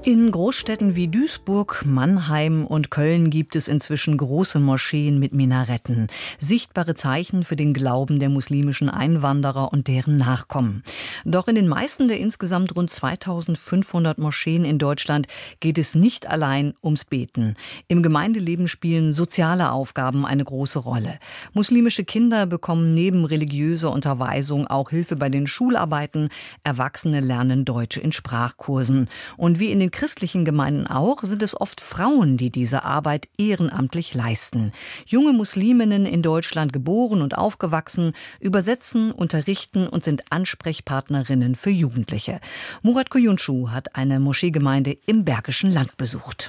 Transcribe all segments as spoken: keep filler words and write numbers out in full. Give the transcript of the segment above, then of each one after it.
In Großstädten wie Duisburg, Mannheim und Köln gibt es inzwischen große Moscheen mit Minaretten. Sichtbare Zeichen für den Glauben der muslimischen Einwanderer und deren Nachkommen. Doch in den meisten der insgesamt rund zweitausendfünfhundert Moscheen in Deutschland geht es nicht allein ums Beten. Im Gemeindeleben spielen soziale Aufgaben eine große Rolle. Muslimische Kinder bekommen neben religiöser Unterweisung auch Hilfe bei den Schularbeiten. Erwachsene lernen Deutsch in Sprachkursen. Und wie in den christlichen Gemeinden auch, sind es oft Frauen, die diese Arbeit ehrenamtlich leisten. Junge Musliminnen in Deutschland geboren und aufgewachsen, übersetzen, unterrichten und sind Ansprechpartnerinnen für Jugendliche. Murat Kuyuncu hat eine Moscheegemeinde im Bergischen Land besucht.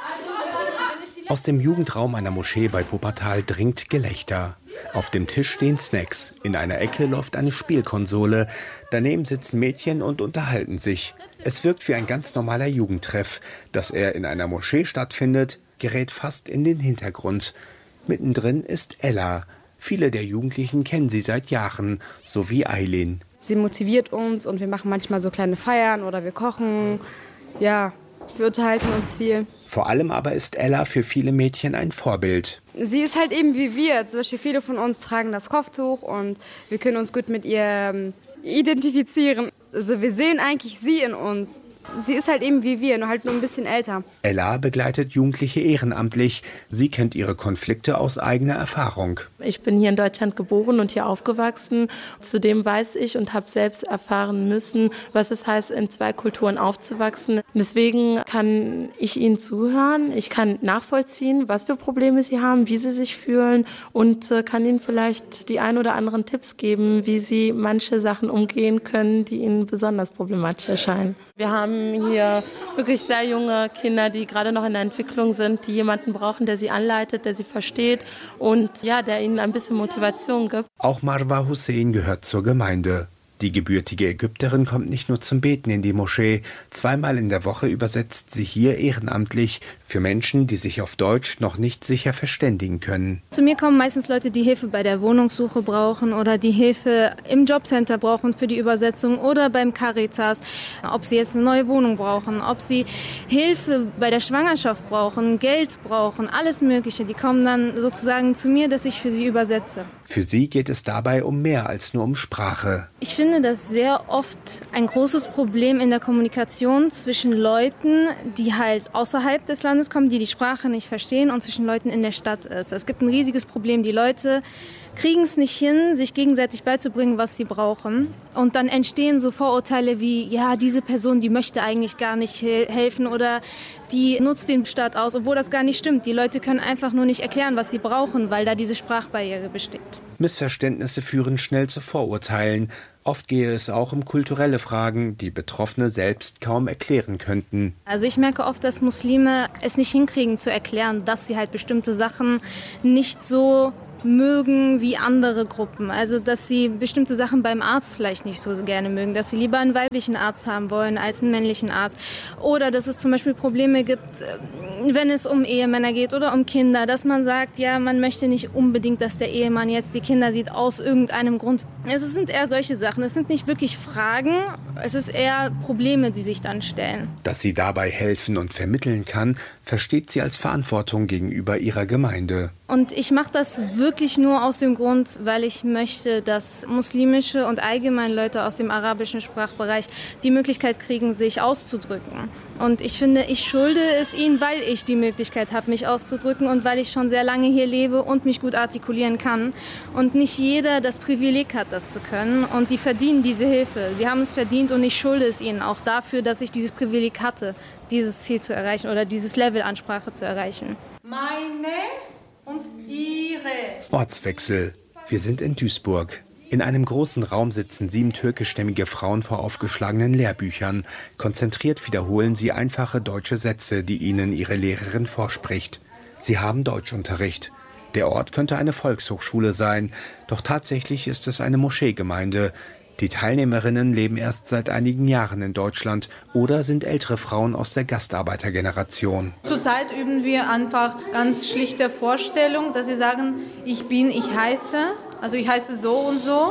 Aus dem Jugendraum einer Moschee bei Wuppertal dringt Gelächter. Auf dem Tisch stehen Snacks. In einer Ecke läuft eine Spielkonsole. Daneben sitzen Mädchen und unterhalten sich. Es wirkt wie ein ganz normaler Jugendtreff. Dass er in einer Moschee stattfindet, gerät fast in den Hintergrund. Mittendrin ist Ella. Viele der Jugendlichen kennen sie seit Jahren, so wie Aylin. Sie motiviert uns und wir machen manchmal so kleine Feiern oder wir kochen. Ja, wir unterhalten uns viel. Vor allem aber ist Ella für viele Mädchen ein Vorbild. Sie ist halt eben wie wir. Zum Beispiel viele von uns tragen das Kopftuch und wir können uns gut mit ihr identifizieren. Also wir sehen eigentlich sie in uns. Sie ist halt eben wie wir, nur halt nur ein bisschen älter. Ella begleitet Jugendliche ehrenamtlich. Sie kennt ihre Konflikte aus eigener Erfahrung. Ich bin hier in Deutschland geboren und hier aufgewachsen. Zudem weiß ich und habe selbst erfahren müssen, was es heißt, in zwei Kulturen aufzuwachsen. Deswegen kann ich ihnen zuhören. Ich kann nachvollziehen, was für Probleme sie haben, wie sie sich fühlen und kann ihnen vielleicht die ein oder anderen Tipps geben, wie sie manche Sachen umgehen können, die ihnen besonders problematisch erscheinen. Wir haben hier wirklich sehr junge Kinder, die gerade noch in der Entwicklung sind, die jemanden brauchen, der sie anleitet, der sie versteht und ja, der ihnen ein bisschen Motivation gibt. Auch Marwa Hussein gehört zur Gemeinde. Die gebürtige Ägypterin kommt nicht nur zum Beten in die Moschee. Zweimal in der Woche übersetzt sie hier ehrenamtlich für Menschen, die sich auf Deutsch noch nicht sicher verständigen können. Zu mir kommen meistens Leute, die Hilfe bei der Wohnungssuche brauchen oder die Hilfe im Jobcenter brauchen für die Übersetzung oder beim Caritas. Ob sie jetzt eine neue Wohnung brauchen, ob sie Hilfe bei der Schwangerschaft brauchen, Geld brauchen, alles Mögliche. Die kommen dann sozusagen zu mir, dass ich für sie übersetze. Für sie geht es dabei um mehr als nur um Sprache. Ich finde, Ich finde das sehr oft ein großes Problem in der Kommunikation zwischen Leuten, die halt außerhalb des Landes kommen, die die Sprache nicht verstehen und zwischen Leuten in der Stadt ist. Es gibt ein riesiges Problem. Die Leute kriegen es nicht hin, sich gegenseitig beizubringen, was sie brauchen. Und dann entstehen so Vorurteile wie, ja, diese Person, die möchte eigentlich gar nicht he- helfen oder die nutzt den Staat aus, obwohl das gar nicht stimmt. Die Leute können einfach nur nicht erklären, was sie brauchen, weil da diese Sprachbarriere besteht. Missverständnisse führen schnell zu Vorurteilen. Oft gehe es auch um kulturelle Fragen, die Betroffene selbst kaum erklären könnten. Also ich merke oft, dass Muslime es nicht hinkriegen zu erklären, dass sie halt bestimmte Sachen nicht so mögen wie andere Gruppen. Also dass sie bestimmte Sachen beim Arzt vielleicht nicht so gerne mögen, dass sie lieber einen weiblichen Arzt haben wollen als einen männlichen Arzt. Oder dass es zum Beispiel Probleme gibt, wenn es um Ehemänner geht oder um Kinder, dass man sagt, ja, man möchte nicht unbedingt, dass der Ehemann jetzt die Kinder sieht aus irgendeinem Grund. Es sind eher solche Sachen. Es sind nicht wirklich Fragen, es ist eher Probleme, die sich dann stellen. Dass sie dabei helfen und vermitteln kann, versteht sie als Verantwortung gegenüber ihrer Gemeinde. Und ich mache das wirklich nur aus dem Grund, weil ich möchte, dass muslimische und allgemein Leute aus dem arabischen Sprachbereich die Möglichkeit kriegen, sich auszudrücken. Und ich finde, ich schulde es ihnen, weil ich die Möglichkeit habe, mich auszudrücken und weil ich schon sehr lange hier lebe und mich gut artikulieren kann. Und nicht jeder das Privileg hat, das zu können. Und die verdienen diese Hilfe. Sie haben es verdient und ich schulde es ihnen auch dafür, dass ich dieses Privileg hatte, dieses Ziel zu erreichen oder dieses Level an Sprache zu erreichen. Meine und ihre. Ortswechsel. Wir sind in Duisburg. In einem großen Raum sitzen sieben türkischstämmige Frauen vor aufgeschlagenen Lehrbüchern. Konzentriert wiederholen sie einfache deutsche Sätze, die ihnen ihre Lehrerin vorspricht. Sie haben Deutschunterricht. Der Ort könnte eine Volkshochschule sein, doch tatsächlich ist es eine Moscheegemeinde. Die Teilnehmerinnen leben erst seit einigen Jahren in Deutschland oder sind ältere Frauen aus der Gastarbeitergeneration. Zurzeit üben wir einfach ganz schlichte Vorstellung, dass sie sagen, ich bin, ich heiße, also ich heiße so und so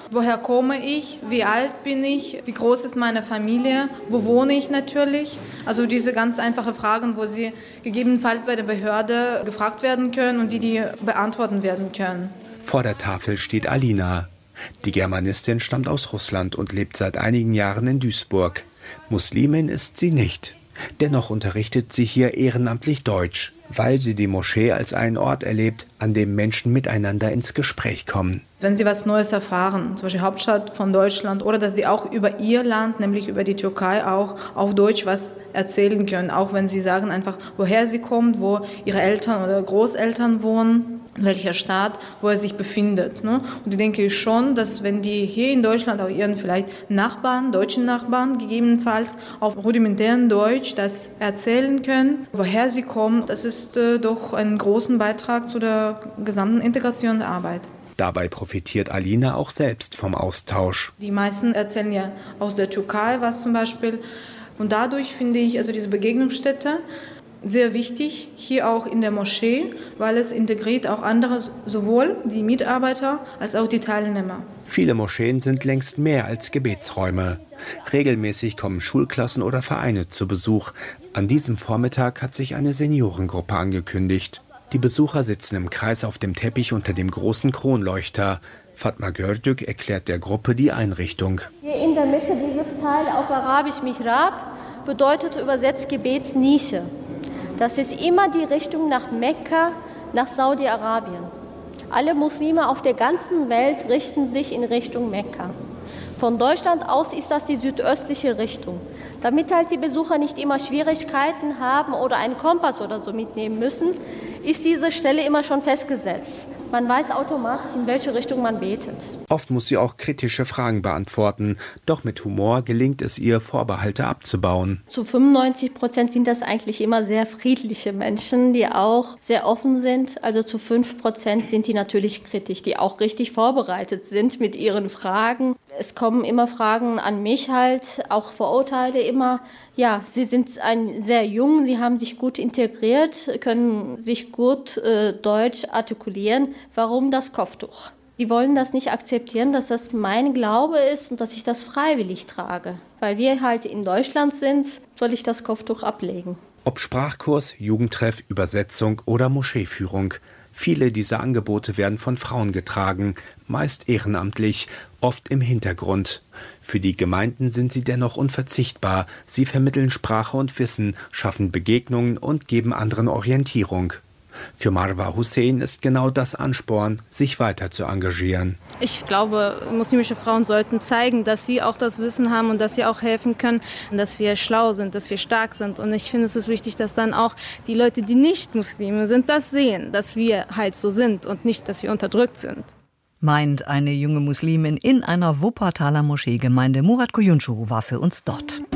woher komme ich, wie alt bin ich, wie groß ist meine Familie, wo wohne ich natürlich. Also diese ganz einfachen Fragen, wo sie gegebenenfalls bei der Behörde gefragt werden können und die die beantworten werden können. Vor der Tafel steht Alina. Die Germanistin stammt aus Russland und lebt seit einigen Jahren in Duisburg. Muslimin ist sie nicht. Dennoch unterrichtet sie hier ehrenamtlich Deutsch, weil sie die Moschee als einen Ort erlebt, an dem Menschen miteinander ins Gespräch kommen. Wenn sie was Neues erfahren, zum Beispiel Hauptstadt von Deutschland, oder dass sie auch über ihr Land, nämlich über die Türkei, auch auf Deutsch was erzählen können. Auch wenn sie sagen einfach, woher sie kommt, wo ihre Eltern oder Großeltern wohnen, in welcher Stadt, wo er sich befindet. Ne? Und ich denke schon, dass wenn die hier in Deutschland auch ihren vielleicht Nachbarn, deutschen Nachbarn gegebenenfalls auf rudimentären Deutsch das erzählen können, woher sie kommen, das ist äh, doch einen großen Beitrag zu der gesamten Integrationsarbeit. Dabei profitiert Alina auch selbst vom Austausch. Die meisten erzählen ja aus der Türkei was zum Beispiel. Und dadurch finde ich also diese Begegnungsstätte sehr wichtig, hier auch in der Moschee, weil es integriert auch andere, sowohl die Mitarbeiter als auch die Teilnehmer. Viele Moscheen sind längst mehr als Gebetsräume. Regelmäßig kommen Schulklassen oder Vereine zu Besuch. An diesem Vormittag hat sich eine Seniorengruppe angekündigt. Die Besucher sitzen im Kreis auf dem Teppich unter dem großen Kronleuchter. Fatma Gördük erklärt der Gruppe die Einrichtung. Hier in der Mitte dieses Teil auf Arabisch Mihrab bedeutet übersetzt Gebetsnische. Das ist immer die Richtung nach Mekka, nach Saudi-Arabien. Alle Muslime auf der ganzen Welt richten sich in Richtung Mekka. Von Deutschland aus ist das die südöstliche Richtung. Damit halt die Besucher nicht immer Schwierigkeiten haben oder einen Kompass oder so mitnehmen müssen, ist diese Stelle immer schon festgesetzt. Man weiß automatisch, in welche Richtung man betet. Oft muss sie auch kritische Fragen beantworten. Doch mit Humor gelingt es ihr, Vorbehalte abzubauen. Zu fünfundneunzig Prozent sind das eigentlich immer sehr friedliche Menschen, die auch sehr offen sind. Also zu fünf Prozent sind die natürlich kritisch, die auch richtig vorbereitet sind mit ihren Fragen. Es kommen immer Fragen an mich halt, auch Vorurteile immer. Ja, sie sind ein, sehr jung, sie haben sich gut integriert, können sich gut äh, Deutsch artikulieren. Warum das Kopftuch? Die wollen das nicht akzeptieren, dass das mein Glaube ist und dass ich das freiwillig trage. Weil wir halt in Deutschland sind, soll ich das Kopftuch ablegen. Ob Sprachkurs, Jugendtreff, Übersetzung oder Moscheeführung. Viele dieser Angebote werden von Frauen getragen, meist ehrenamtlich, oft im Hintergrund. Für die Gemeinden sind sie dennoch unverzichtbar. Sie vermitteln Sprache und Wissen, schaffen Begegnungen und geben anderen Orientierung. Für Marwa Hussein ist genau das Ansporn, sich weiter zu engagieren. Ich glaube, muslimische Frauen sollten zeigen, dass sie auch das Wissen haben und dass sie auch helfen können, dass wir schlau sind, dass wir stark sind. Und ich finde, es ist wichtig, dass dann auch die Leute, die nicht Muslime sind, das sehen, dass wir halt so sind und nicht, dass wir unterdrückt sind. Meint eine junge Muslimin in einer Wuppertaler Moscheegemeinde. Murat Koyuncu war für uns dort.